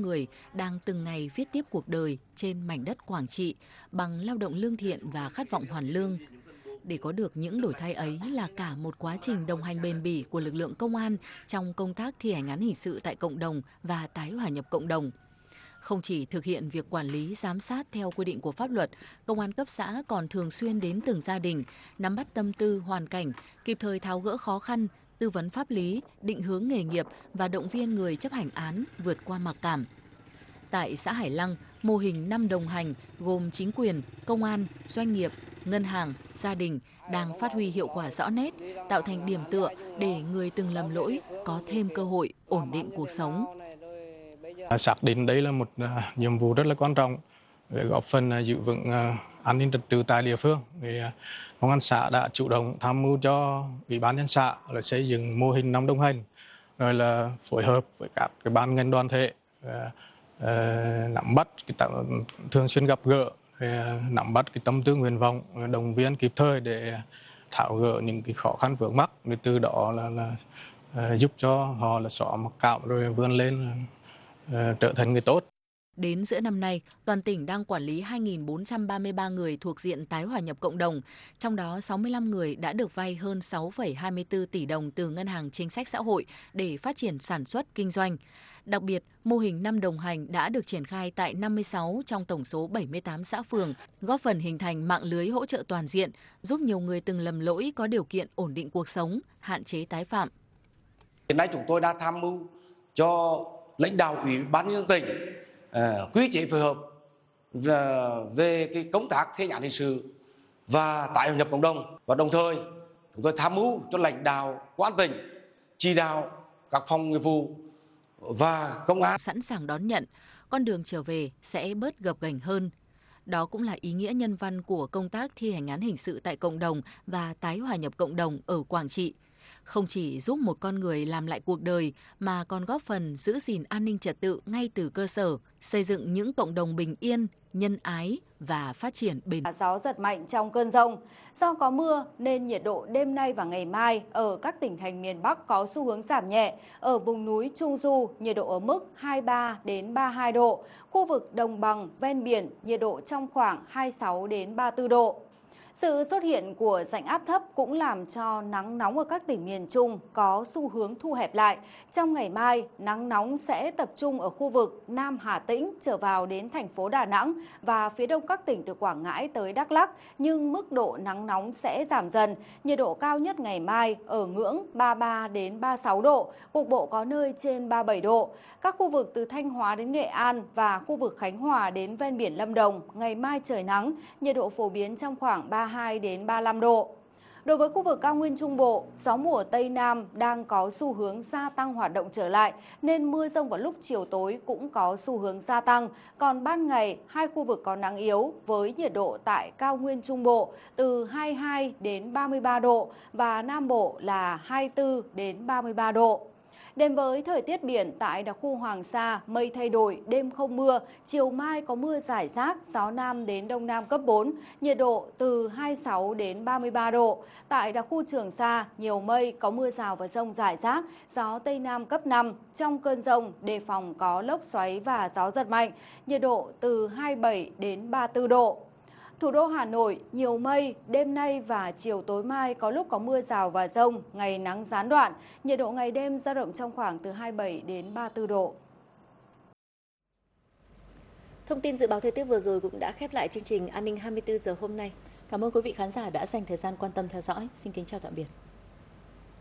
người đang từng ngày viết tiếp cuộc đời trên mảnh đất Quảng Trị bằng lao động lương thiện và khát vọng hoàn lương. Để có được những đổi thay ấy là cả một quá trình đồng hành bền bỉ của lực lượng công an trong công tác thi hành án hình sự tại cộng đồng và tái hòa nhập cộng đồng. Không chỉ thực hiện việc quản lý, giám sát theo quy định của pháp luật, công an cấp xã còn thường xuyên đến từng gia đình, nắm bắt tâm tư, hoàn cảnh, kịp thời tháo gỡ khó khăn, tư vấn pháp lý, định hướng nghề nghiệp và động viên người chấp hành án vượt qua mặc cảm. Tại xã Hải Lăng, mô hình 5 đồng hành gồm chính quyền, công an, doanh nghiệp, ngân hàng, gia đình đang phát huy hiệu quả rõ nét, tạo thành điểm tựa để người từng lầm lỗi có thêm cơ hội ổn định cuộc sống. Xác định đây là một nhiệm vụ rất là quan trọng để góp phần giữ vững an ninh trật tự tại địa phương. Công an xã đã chủ động tham mưu cho Ủy ban nhân xã là xây dựng mô hình 5 đồng hành, rồi là phối hợp với các cái ban ngành đoàn thể, nắm bắt thường xuyên gặp gỡ, nắm bắt cái tâm tư nguyện vọng, động viên kịp thời để tháo gỡ những cái khó khăn vướng mắc, để từ đó là giúp cho họ là xóa mặc cảm rồi vươn lên trở thành người tốt. Đến giữa năm nay, toàn tỉnh đang quản lý 2.433 người thuộc diện tái hòa nhập cộng đồng, trong đó 65 người đã được vay hơn 6,24 tỷ đồng từ Ngân hàng Chính sách Xã hội để phát triển sản xuất, kinh doanh. Đặc biệt, mô hình 5 đồng hành đã được triển khai tại 56 trong tổng số 78 xã phường, góp phần hình thành mạng lưới hỗ trợ toàn diện, giúp nhiều người từng lầm lỗi có điều kiện ổn định cuộc sống, hạn chế tái phạm. Hiện nay chúng tôi đã tham mưu cho lãnh đạo Ủy ban nhân dân tỉnh quy chế phối hợp về cái công tác thi hành án hình sự và tái hòa nhập cộng đồng, và đồng thời chúng tôi tham mưu cho lãnh đạo công an tỉnh chỉ đạo các phòng nghiệp vụ và công an sẵn sàng đón nhận, con đường trở về sẽ bớt gập ghềnh hơn. Đó cũng là ý nghĩa nhân văn của công tác thi hành án hình sự tại cộng đồng và tái hòa nhập cộng đồng ở Quảng Trị. Không chỉ giúp một con người làm lại cuộc đời mà còn góp phần giữ gìn an ninh trật tự ngay từ cơ sở, xây dựng những cộng đồng bình yên, nhân ái và phát triển bền vững. Gió giật mạnh trong cơn dông. Do có mưa nên nhiệt độ đêm nay và ngày mai ở các tỉnh thành miền Bắc có xu hướng giảm nhẹ. Ở vùng núi Trung Du, nhiệt độ ở mức 23 đến 32 độ. Khu vực đồng bằng ven biển, nhiệt độ trong khoảng 26 đến 34 độ. Sự xuất hiện của rãnh áp thấp cũng làm cho nắng nóng ở các tỉnh miền Trung có xu hướng thu hẹp lại. Trong ngày mai, nắng nóng sẽ tập trung ở khu vực Nam Hà Tĩnh trở vào đến thành phố Đà Nẵng và phía đông các tỉnh từ Quảng Ngãi tới Đắk Lắk, nhưng mức độ nắng nóng sẽ giảm dần. Nhiệt độ cao nhất ngày mai ở ngưỡng 33 đến 36 độ, cục bộ có nơi trên 37 độ. Các khu vực từ Thanh Hóa đến Nghệ An và khu vực Khánh Hòa đến ven biển Lâm Đồng, ngày mai trời nắng, nhiệt độ phổ biến trong khoảng 32 đến 35 độ. Đối với khu vực cao nguyên Trung Bộ, gió mùa Tây Nam đang có xu hướng gia tăng hoạt động trở lại, nên mưa rông vào lúc chiều tối cũng có xu hướng gia tăng. Còn ban ngày, hai khu vực có nắng yếu với nhiệt độ tại cao nguyên Trung Bộ từ 22 đến 33 độ và Nam Bộ là 24 đến 33 độ. Đến với thời tiết biển tại đặc khu Hoàng Sa, mây thay đổi, đêm không mưa, chiều mai có mưa rải rác, gió Nam đến Đông Nam cấp 4, nhiệt độ từ 26 đến 33 độ. Tại đặc khu Trường Sa, nhiều mây, có mưa rào và dông rải rác, gió Tây Nam cấp 5. Trong cơn dông, đề phòng có lốc xoáy và gió giật mạnh, nhiệt độ từ 27 đến 34 độ. Thủ đô Hà Nội, nhiều mây, đêm nay và chiều tối mai có lúc có mưa rào và dông, ngày nắng gián đoạn, nhiệt độ ngày đêm dao động trong khoảng từ 27 đến 34 độ. Thông tin dự báo thời tiết vừa rồi cũng đã khép lại chương trình An ninh 24 giờ hôm nay. Cảm ơn quý vị khán giả đã dành thời gian quan tâm theo dõi. Xin kính chào tạm biệt.